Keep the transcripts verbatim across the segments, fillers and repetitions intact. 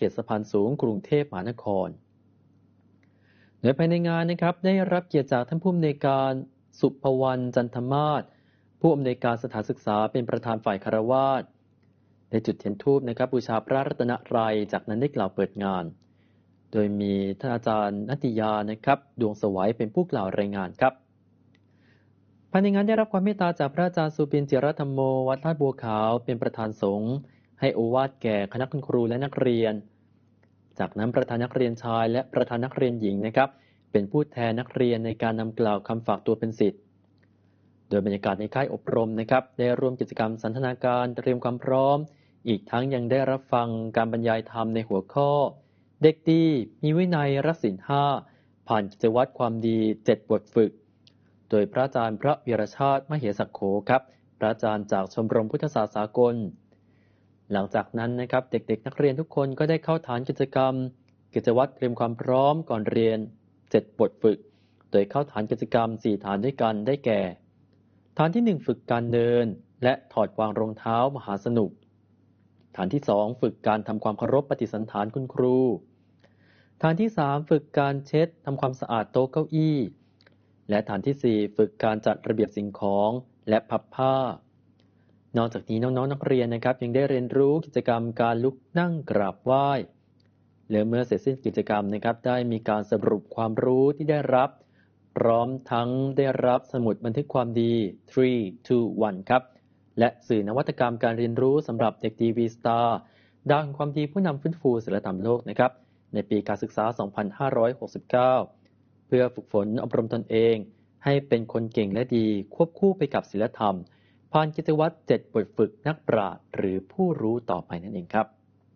ตสะพานสูงกรุงเทพมหานครโดยภายในงานนะครับได้รับเกียรติจากท่านผู้อำนวยการสุภวรรณจันทมาศผู้อำนวยการสถานศึกษาเป็นประธานฝ่ายคฤหัสถ์ได้จุดเทียนธูปนะครับบูชาพระรัตนตรัยจากนั้นได้กล่าวเปิดงานโดยมีท่านอาจารย์นัตติยานะครับดวงสวัยเป็นผู้กล่าวรายงานครับภายในงานได้รับความเมตตาจากพระอาจารย์สุปินจิรธรรมโมวัดลาดบัวขาวเป็นประธานสงฆ์ให้โอวาทแก่คณะคุณครูและนักเรียนจากนั้นประธานนักเรียนชายและประธานนักเรียนหญิงนะครับเป็นผู้แทนนักเรียนในการนำกล่าวคำฝากตัวเป็นศิษย์โดยบรรยากาศในค่ายอบรมนะครับได้ร่วมกิจกรรมสันทนาการเตรียมความพร้อมอีกทั้งยังได้รับฟังการบรรยายธรรมในหัวข้อเด็กดีมีวินัยรักศีลห้าผ่านกิจวัตรความดีเจ็ดบทฝึกโดยพระอาจารย์พระวีรชาติมเหสักโขครับพระอาจารย์จากชมรมพุทธศาสตร์สากลหลังจากนั้นนะครับเด็กๆนักเรียนทุกคนก็ได้เข้าฐานกิจกรรมกิจวัตรเตรียมความพร้อมก่อนเรียนเจ็ดบทฝึกโดยเข้าฐานกิจกรรมสี่ฐานด้วยกันได้แก่ฐานที่หนึ่งฝึกการเดินและถอดวางรองเท้ามหาสนุกฐานที่สองฝึกการทำความเคารพปฏิสันถานคุณครูฐานที่สามฝึกการเช็ดทำความสะอาดโต๊ะเก้าอี้และฐานที่สี่ฝึกการจัดระเบียบสิ่งของและพับผ้านอกจากนี้น้องๆนักเรียนนะครับยังได้เรียนรู้กิจกรรมการลุกนั่งกราบไหว้และเมื่อเสร็จสิ้นกิจกรรมนะครับได้มีการสรุปความรู้ที่ได้รับพร้อมทั้งได้รับสมุดบันทึกความดีสาม สอง หนึ่งครับและสื่อนวัตกรรมการเรียนรู้สำหรับเด็กดี V-Star ด้านความดีผู้นำฟื้นฟูศีลธรรมโลกนะครับในปีการศึกษา สองพันห้าร้อยหกสิบเก้า เพื่อฝึกฝนอบรมตนเองให้เป็นคนเก่งและดีควบคู่ไปกับศีลธรรมผ่านกิจวัตรเจ็ดบทฝึกนักปราชญ์หรือผู้รู้ต่อไปนั่นเองครับ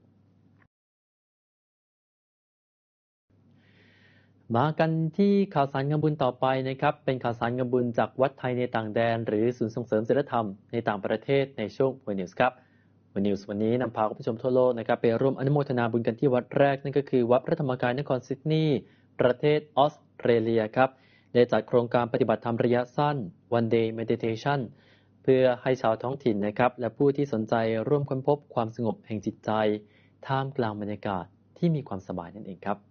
มากันที่ข่าวสารงานบุญต่อไปนะครับเป็นข่าวสารงานบุญจากวัดไทยในต่างแดนหรือศูนย์ส่งเสริมศีลธรรมในต่างประเทศในช่วงวันนิวส์ครับวันนิวส์วันนี้นำพาคุณผู้ชมทั่วโลกนะครับไปร่วมอนุโมทนาบุญกันที่วัดแรกนั่นก็คือวัดพระธรรมกายนครซิดนีย์ประเทศออสเตรเลียครับได้จัดโครงการปฏิบัติธรรมระยะสั้น One Day Meditation เพื่อให้ชาวท้องถิ่นนะครับและผู้ที่สนใจร่วมค้นพบความสงบแห่งจิตใจท่ามกลางบรรยากาศที่มีความสบายนั่นเองครับ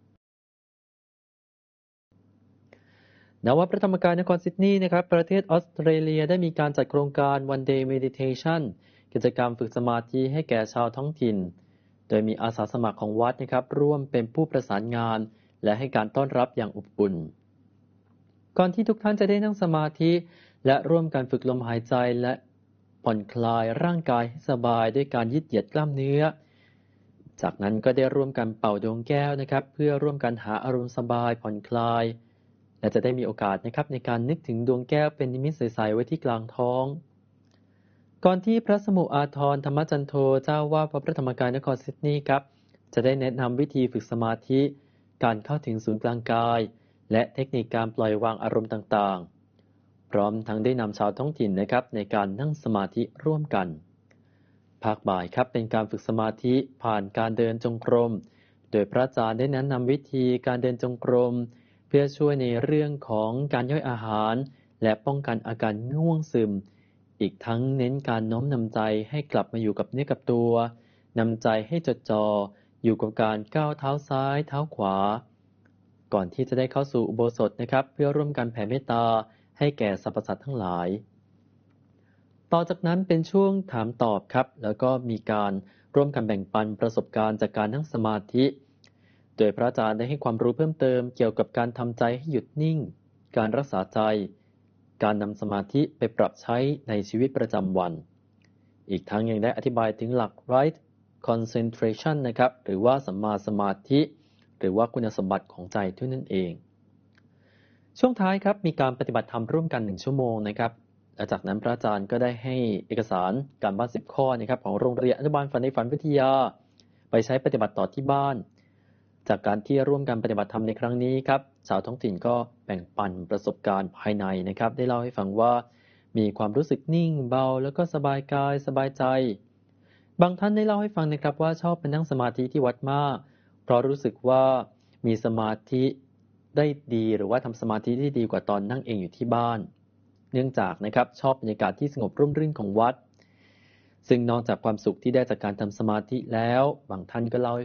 ณ วัดพระธรรมกายนครซิดนีย์นะครับประเทศออสเตรเลียได้มีการจัดโครงการ One Day Meditation กิจกรรมฝึกสมาธิให้แก่ชาวท้องถิ่นโดยมีอาสาสมัครของวัดนะครับร่วมเป็นผู้ประสานงานและให้การต้อนรับอย่างอบอุ่นก่อนที่ทุกท่านจะได้นั่งสมาธิและร่วมกันฝึกลมหายใจและผ่อนคลายร่างกายให้สบายด้วยการยืดเหยียดกล้ามเนื้อจากนั้นก็ได้ร่วมกันเป่าดวงแก้วนะครับเพื่อร่วมกันหาอารมณ์สบายผ่อนคลายและจะได้มีโอกาสนะครับในการนึกถึงดวงแก้วเป็นนิมิตใสๆไว้ที่กลางท้องก่อนที่พระสมุอาทรธรรมจันโทเจ้าวาดวัดพระธรรมกายนครซิดนีย์ครับจะได้แนะนำวิธีฝึกสมาธิการเข้าถึงศูนย์กลางกายและเทคนิคการปล่อยวางอารมณ์ต่างๆพร้อมทั้งได้นำชาวท้องถิ่นนะครับในการนั่งสมาธิร่วมกันภาคบ่ายครับเป็นการฝึกสมาธิผ่านการเดินจงกรมโดยพระอาจารย์ได้แนะนำวิธีการเดินจงกรมเพื่อช่วยในเรื่องของการย่อยอาหารและป้องกันอาการง่วงซึมอีกทั้งเน้นการโน้มนำใจให้กลับมาอยู่กับเนื้อกับตัวนำใจให้จดจ่ออยู่กับการก้าวเท้าซ้ายเท้าขวาก่อนที่จะได้เข้าสู่อุโบสถนะครับเพื่อร่วมกันแผ่เมตตาให้แก่สรรพสัตว์ทั้งหลายต่อจากนั้นเป็นช่วงถามตอบครับแล้วก็มีการร่วมกันแบ่งปันประสบการณ์จากการนั่งสมาธิโดยพระอาจารย์ได้ให้ความรู้เพิ่มเติมเกี่ยวกับการทำใจให้หยุดนิ่งการรักษาใจการนำสมาธิไปปรับใช้ในชีวิตประจำวันอีกทั้งยังได้อธิบายถึงหลัก right concentration นะครับหรือว่าสัมมาสมาธิหรือว่าคุณสมบัติของใจด้วยนั่นเองช่วงท้ายครับมีการปฏิบัติธรรมร่วมกันหนึ่งชั่วโมงนะครับและจากนั้นพระอาจารย์ก็ได้ให้เอกสารการบ้านสิบข้อนะครับของโรงเรียนอนุบาลฝันในฝันวิทยาไปใช้ปฏิบัติต่อที่บ้านจากการที่ร่วมกันปฏิบัติธรรมในครั้งนี้ครับชาวท้องถิ่นก็แบ่งปันประสบการณ์ภายในนะครับได้เล่าให้ฟังว่ามีความรู้สึกนิ่งเบาแล้วก็สบายกายสบายใจบางท่านได้เล่าให้ฟังนะครับว่าชอบไปนั่งสมาธิที่วัดมากเพราะรู้สึกว่ามีสมาธิได้ดีหรือว่าทำสมาธิได้ดีกว่าตอนนั่งเองอยู่ที่บ้านเนื่องจากนะครับชอบบรรยากาศที่สงบร่มรื่นของวัดซึ่งนอกจากความสุขที่ได้จากการทำสมาธิแล้วบางท่านก็เล่าให้